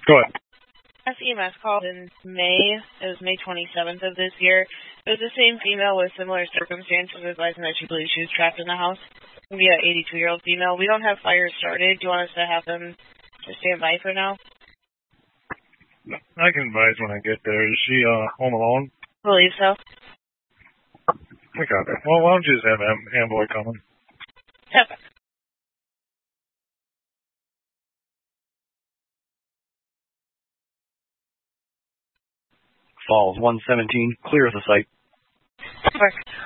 Go ahead. EMS called in May. It was May 27th of this year. It was the same female with similar circumstances, advising that she believes she was trapped in the house. It would be an 82-year-old female. We don't have fires started. Do you want us to have them to stand by for now? I can advise when I get there. Is she home alone? I believe so. We got her. Well, why don't you just have Amboy coming? Okay. Falls 117, clear the site. Perfect.